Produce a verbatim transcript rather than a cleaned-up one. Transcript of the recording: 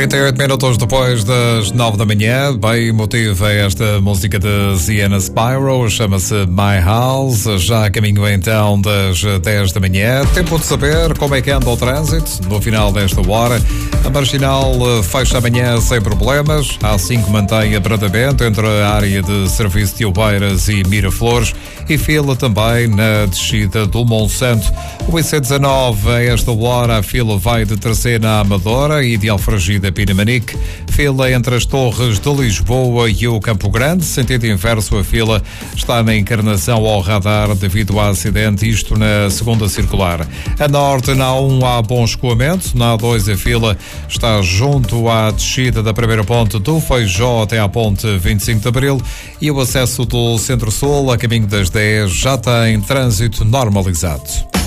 trinta e oito minutos depois das nove da manhã, bem motiva esta música de Sienna Spyro, chama-se My House, já a caminho então das dez da manhã. Tempo de saber como é que anda o trânsito no final desta hora. A Marginal fecha amanhã sem problemas, a A cinco mantém abrandamento entre a área de serviço de Oeiras e Miraflores e fila também na descida do Monsanto. O I C dezanove, a esta hora, a fila vai de Terceira à Amadora e de Alfragide a Pinamanique. Fila entre as Torres de Lisboa e o Campo Grande. Sentido inverso, a fila está na Encarnação ao radar devido ao acidente, isto na segunda circular. A norte, na A um, há bom escoamento. Na A dois, a fila está junto à descida da primeira ponte do Feijó até à ponte vinte e cinco de Abril. E o acesso do Centro-Sul, a caminho das dez, já tem trânsito normalizado.